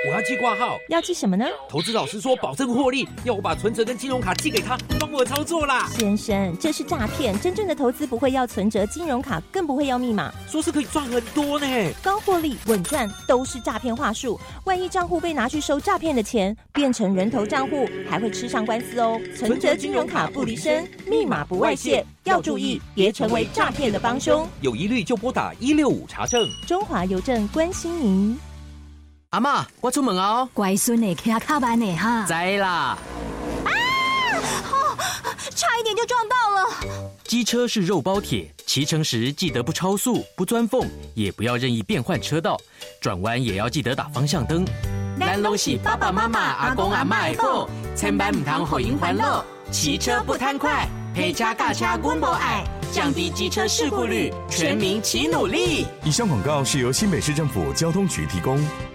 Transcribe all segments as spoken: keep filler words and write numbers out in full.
我要寄挂号。 要寄什么呢？ 投资老师说保证获利，要我把存折跟金融卡寄给他，帮我操作啦。 先生，这是诈骗，真正的投资不会要存折、金融卡，更不会要密码。 说是可以赚很多呢， 高获利、稳赚都是诈骗话术。万一账户被拿去收诈骗的钱，变成人头账户，还会吃上官司哦。存折、金融卡不离身，密码不外泄，要注意，别成为诈骗的帮凶。 有疑虑就拨打一六五查证。 中华邮政关心您。 阿嬷，我出门哦。 乖孙的骑较慢的哈。 知啦。 啊！哦，差一点就撞到了。 机车是肉包铁，骑乘时记得不超速、不钻缝，也不要任意变换车道，转弯也要记得打方向灯。咱拢是爸爸妈妈、阿公阿嬷的宝，千万唔通互因烦恼。骑车不贪快，陪车驾车阮无爱，降低机车事故率，全民齐努力。 以上广告是由新北市政府交通局提供。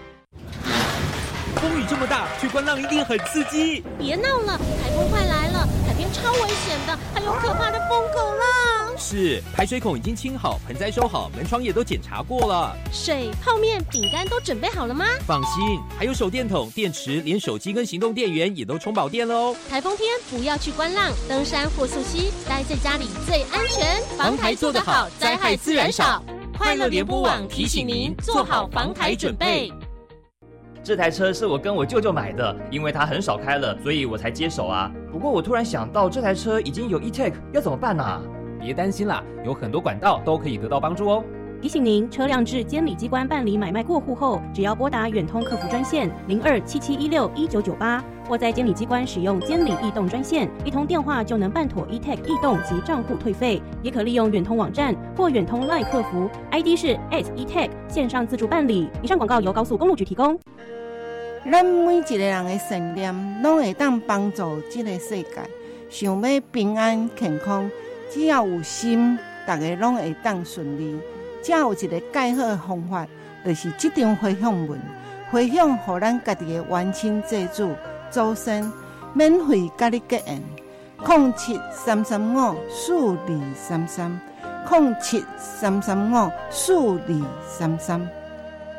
风雨这么大，去观浪一定很刺激。 别闹了，台风快来了，海边超危险的，还有可怕的疯狗浪。 是，排水孔已经清好，盆栽收好，门窗也都检查过了。 水、泡面、饼干都准备好了吗？ 放心，还有手电筒、电池，连手机跟行动电源也都充饱电了哦。 台风天不要去观浪、登山或溯溪，待在家里最安全。 防台做得好，灾害自然少。快乐联播网提醒您做好防台准备。 这台车是我跟我舅舅买的，因为他很少开了，所以我才接手啊。不过我突然想到，这台车已经有 E-Tech， 要怎么办啊？ 别担心啦，有很多管道都可以得到帮助哦。 提醒您，车辆至监理机关办理买卖过户后，只要拨打远通客服专线零二七七一六一九九八，或在监理机关使用监理易动专线，一通电话就能办妥 E-Tech 易动及账户退费。也可利用远通网站或远通 LINE 客服 ，I D 是 at E-Tech 线上自助办理。以上广告由高速公路局提供。 咱每一个人的信念，拢会当帮助这个世界。想要平安健康，只要有心，大家拢会当顺利。只有一个介好的方法，就是这张回向文，回向予咱家己的冤亲债主、祖先，免费甲你结缘。零七三三五四二三三，零七三三五四二三三。